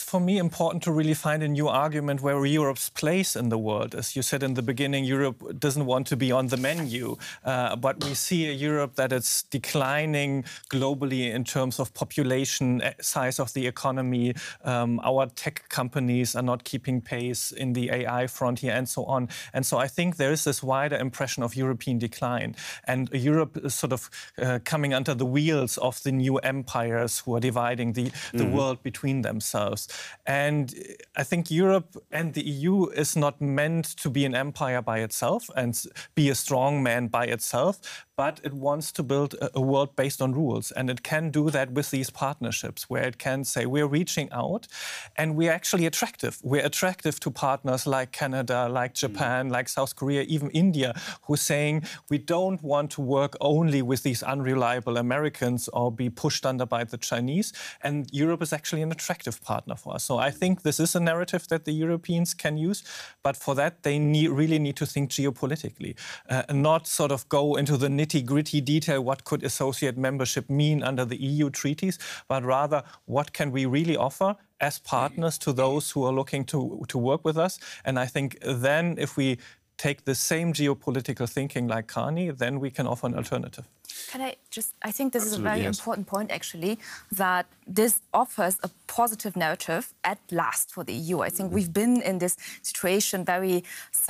for me, important to really find a new argument where Europe's place in the world. As you said in the beginning, Europe doesn't want to be on the menu, but we see a Europe that is declining globally in terms of population, size of the economy. Our tech companies are not keeping pace in the AI frontier and so on. And so I think there is this wider impression of European decline. And Europe is sort of coming under the wheels of the new empires who are dividing the world between themselves. And I think Europe and the EU is not meant to be an empire by itself and be a strong man by itself, but it wants to build a world based on rules. And it can do that with these partnerships, where it can say, we're reaching out and we're actually attractive. We're attractive to partners like Canada, like Japan, like South Korea, even India, who are saying, we don't want to work only with these unreliable Americans or be pushed under by the Chinese. And Europe is actually an attractive partner for us. So I think this is a narrative that the Europeans can use. But for that, they really need to think geopolitically, and not sort of go into the nitty-gritty detail, what could associate membership mean under the EU treaties, but rather what can we really offer as partners to those who are looking to work with us. And I think then if we take the same geopolitical thinking like Carney, then we can offer an alternative. I think this is a very important point, actually, that this offers a positive narrative at last for the EU. I think we've been in this situation very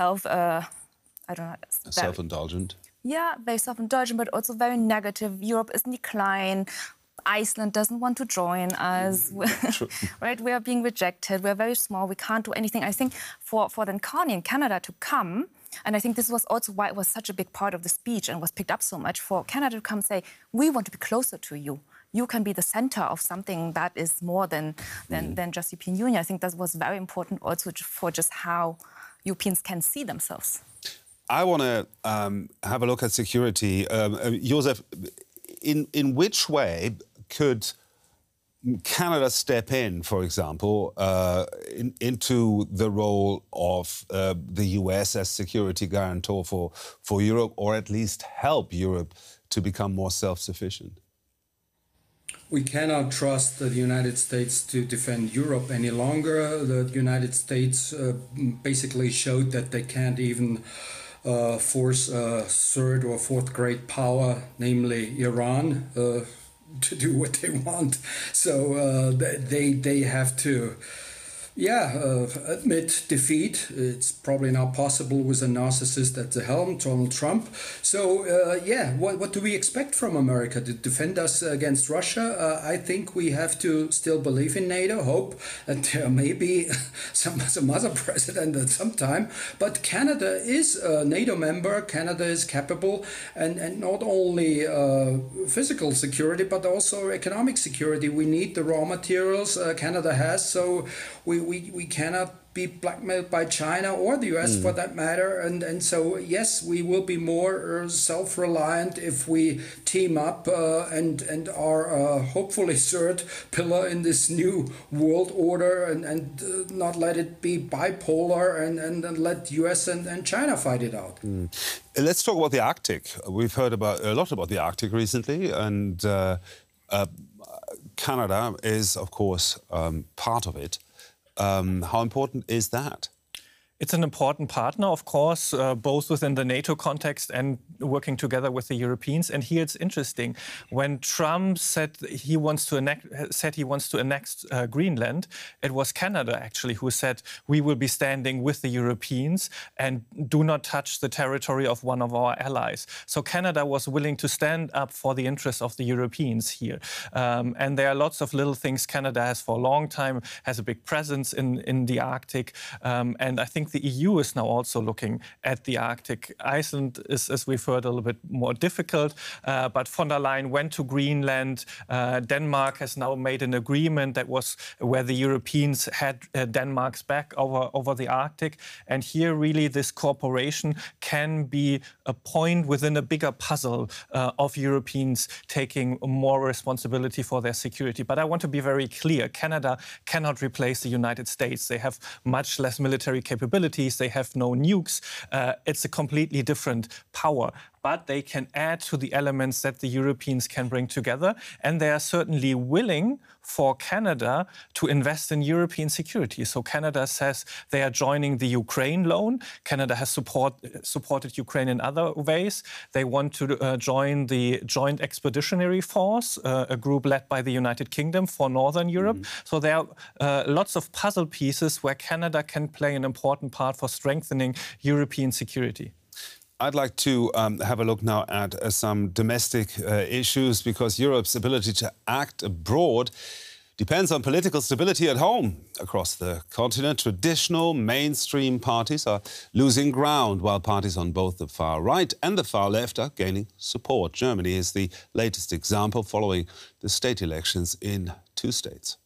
self-indulgent. Yeah, very self-indulgent, but also very negative. Europe is in decline. Iceland doesn't want to join us, right? We are being rejected. We're very small. We can't do anything. I think for then Carney in Canada to come, and I think this was also why it was such a big part of the speech and was picked up so much, for Canada to come and say, we want to be closer to you. You can be the center of something that is more than just European Union. I think that was very important also for just how Europeans can see themselves. I want to have a look at security. Josef, in which way could Canada step in, for example, into the role of the US as security guarantor for Europe, or at least help Europe to become more self-sufficient? We cannot trust the United States to defend Europe any longer. The United States basically showed that they can't even force a third or fourth great power, namely Iran, to do what they want. So they have to, admit defeat. It's probably not possible with a narcissist at the helm, Donald Trump. So, what do we expect from America to defend us against Russia? I think we have to still believe in NATO, hope that there may be some other president at some time. But Canada is a NATO member. Canada is capable, and not only physical security, but also economic security. We need the raw materials Canada has, so we cannot be blackmailed by China or the US for that matter. And so, yes, we will be more self-reliant if we team up and are hopefully third pillar in this new world order and not let it be bipolar and let US and China fight it out. Let's talk about the Arctic. We've heard a lot about the Arctic recently, and Canada is, of course, part of it. How important is that? It's an important partner, of course, both within the NATO context and working together with the Europeans. And here it's interesting. When Trump said he wants to annex Greenland, it was Canada actually who said we will be standing with the Europeans and do not touch the territory of one of our allies. So Canada was willing to stand up for the interests of the Europeans here. And there are lots of little things Canada has for a long time, has a big presence in the Arctic. And I think the EU is now also looking at the Arctic. Iceland is, as we've heard, a little bit more difficult, but von der Leyen went to Greenland. Denmark has now made an agreement that was where the Europeans had Denmark's back over the Arctic. And here, really, this cooperation can be a point within a bigger puzzle of Europeans taking more responsibility for their security. But I want to be very clear. Canada cannot replace the United States. They have much less military capabilities. They have no nukes. It's a completely different power. but they can add to the elements that the Europeans can bring together. And they are certainly willing for Canada to invest in European security. So Canada says they are joining the Ukraine loan. Canada has supported Ukraine in other ways. They want to join the Joint Expeditionary Force, a group led by the United Kingdom for Northern Europe. So there are lots of puzzle pieces where Canada can play an important part for strengthening European security. I'd like to have a look now at some domestic issues, because Europe's ability to act abroad depends on political stability at home. Across the continent, traditional mainstream parties are losing ground, while parties on both the far right and the far left are gaining support. Germany is the latest example, following the state elections in 2 states.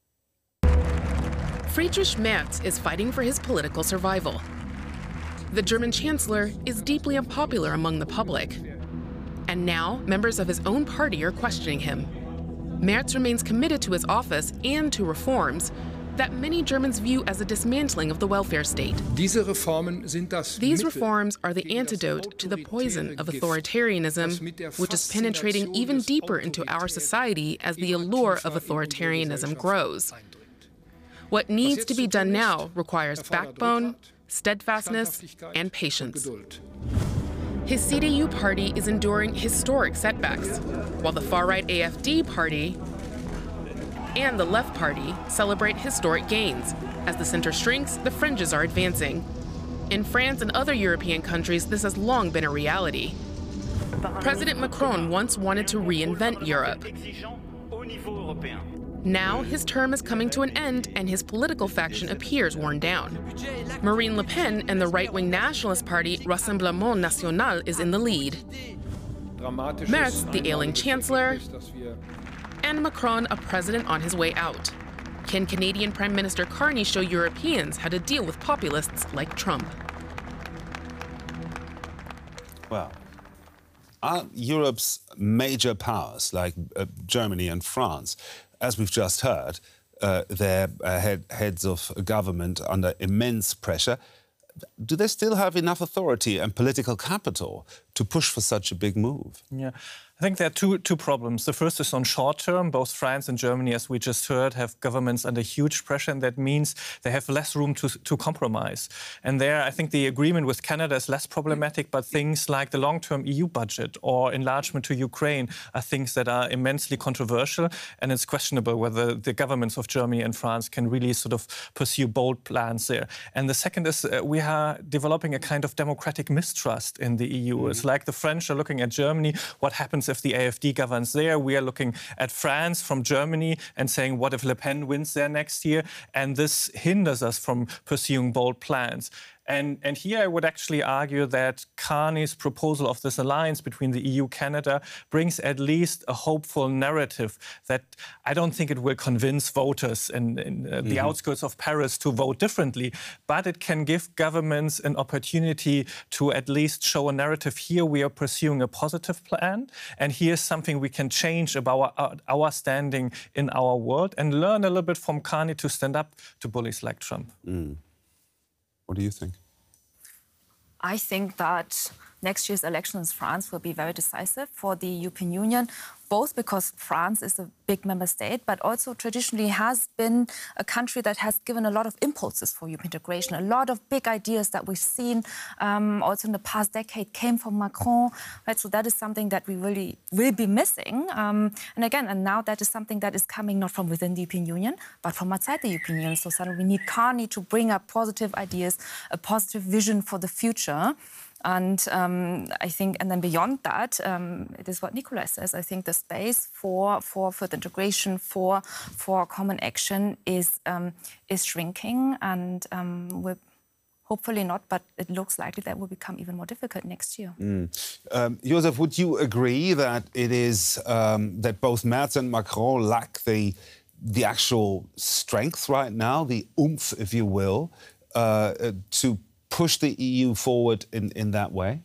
Friedrich Merz is fighting for his political survival. The German chancellor is deeply unpopular among the public. And now, members of his own party are questioning him. Merz remains committed to his office and to reforms that many Germans view as a dismantling of the welfare state. These reforms are the antidote to the poison of authoritarianism, which is penetrating even deeper into our society as the allure of authoritarianism grows. What needs to be done now requires backbone, steadfastness, and patience. His CDU party is enduring historic setbacks, while the far-right AfD party and the Left Party celebrate historic gains. As the center shrinks, the fringes are advancing. In France and other European countries, this has long been a reality. President Macron once wanted to reinvent Europe. Now, his term is coming to an end, and his political faction appears worn down. Marine Le Pen and the right-wing nationalist party Rassemblement National is in the lead. Merz, the ailing chancellor, and Macron, a president on his way out. Can Canadian Prime Minister Carney show Europeans how to deal with populists like Trump? Well, are Europe's major powers, like Germany and France, as we've just heard, they're heads of government under immense pressure, do they still have enough authority and political capital to push for such a big move? Yeah. I think there are two problems. The first is on short term. Both France and Germany, as we just heard, have governments under huge pressure, and that means they have less room to compromise. And there, I think the agreement with Canada is less problematic, but things like the long-term EU budget or enlargement to Ukraine are things that are immensely controversial, and it's questionable whether the governments of Germany and France can really sort of pursue bold plans there. And the second is we are developing a kind of democratic mistrust in the EU. It's like the French are looking at Germany, what happens if the AfD governs there? We are looking at France from Germany and saying, what if Le Pen wins there next year? And this hinders us from pursuing bold plans. And here I would actually argue that Carney's proposal of this alliance between the EU-Canada brings at least a hopeful narrative that I don't think it will convince voters in the outskirts of Paris to vote differently, but it can give governments an opportunity to at least show a narrative. Here we are pursuing a positive plan, and here's something we can change about our standing in our world, and learn a little bit from Carney to stand up to bullies like Trump. What do you think? I think that next year's elections in France will be very decisive for the European Union, both because France is a big member state, but also traditionally has been a country that has given a lot of impulses for European integration. A lot of big ideas that we've seen also in the past decade came from Macron. Right? So that is something that we really will be missing. And now that is something that is coming not from within the European Union, but from outside the European Union. So suddenly we need Carney to bring up positive ideas, a positive vision for the future. And I think, and then beyond that, it is what Nikolai says. I think the space for further integration, for common action is shrinking, and we're hopefully not, but it looks likely that will become even more difficult next year. Joseph, would you agree that it is that both Merz and Macron lack the actual strength right now, the oomph, if you will, to push the EU forward in that way?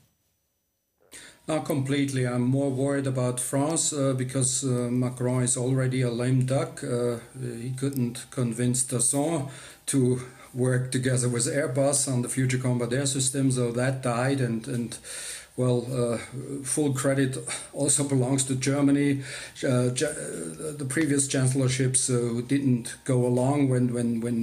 Not completely. I'm more worried about France because Macron is already a lame duck. He couldn't convince Dassault to work together with Airbus on the future combat air system, so that died. And well, full credit also belongs to Germany. The previous chancellorships who didn't go along when